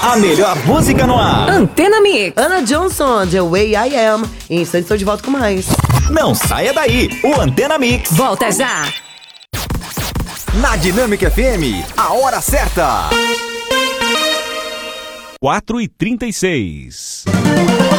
A melhor música no ar. Antena Mix. Ana Johnson, The Way I Am. Em instantes estou de volta com mais. Não saia daí. O Antena Mix Volta já. na Dinâmica FM. A hora certa. 4h36.